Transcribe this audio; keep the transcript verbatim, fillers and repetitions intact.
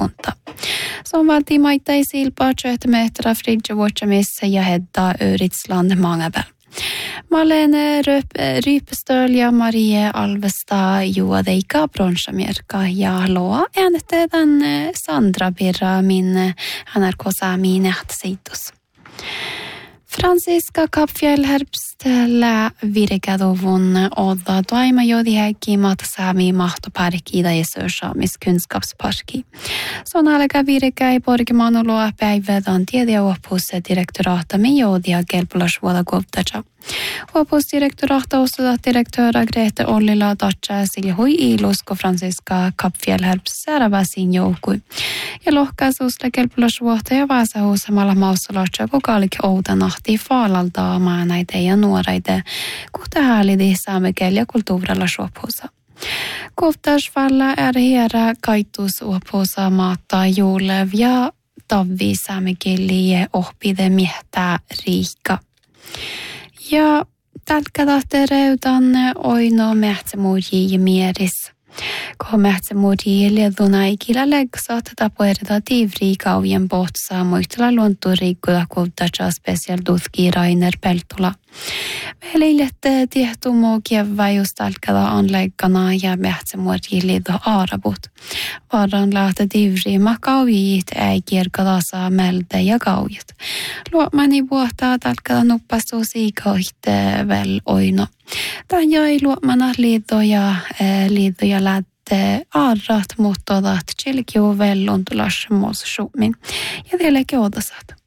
punta. Se on valtii maittai silpaa tjöhtä mehtara fridge vuotsamissa ja hedda Öritsland Mangabel. Malene Rypestöl ja Marie Alvesta juodeika bronshamierka ja loa äänette den Sandra Birra min N R K Sami nähtseitus. Franziska Kapfjällherbstellä virkadovun odda toima jodihäkki matasami mahtoparki da Sörsamiskunskapsparki. Son alga virkai borgmanoloa päivädan tiedeopusse direktoraatamme jodia kelpolasvuoda kovtaja. Opusdirektorata osada direktöra Grete Ollila Dacha silhui ilusko Franziska Kapfjällherbstsäräväsin joukui. Ja lohkaisuusle kelpolasvuotta ja vaasahuusamalla maussalatsa kokaalike outanahti faalalta maanaite ja nuoraite, kuhta häälidi saamekeli ja kulttuurilla suopuusa. Kovtasvalla är hera kaitus uopuusa maata juulev ja tavvi saamekeli ja ohpide miehtää riikka. Ja tälkä tahtereudan oino mehtsämuuji ja mieris. Koho mehtsämuuji lieduna ikillä leggsat tapoerida tivri kauvien pohtsa muistella luonturiikkuda kovtaja special duthki Rainer Peltola. Meilillette tiehtumo kievä just tälkäda anleggana ja mehtsämuuji liidu aarabut. Varan lähte tivri makaujit ei kirkadasa melde ja kaujit. Luomani vuotta tälkäda nuppastuus iikoitte vel oino. Tämän jäi luomana liidoja, liidoja lähte arrat, mutta odat tjilkiu vel ontulas muus suomin. Ja vieläkin odasat.